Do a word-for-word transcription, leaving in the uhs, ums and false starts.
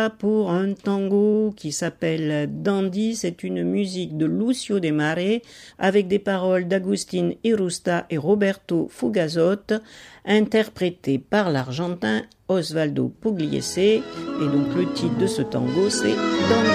pour un tango qui s'appelle Dandy. C'est une musique de Lucio De Mare avec des paroles d'Agustin Irusta et Roberto Fugazzotto, interprétées par l'Argentin Osvaldo Pugliese. Et donc le titre de ce tango, c'est Dandy.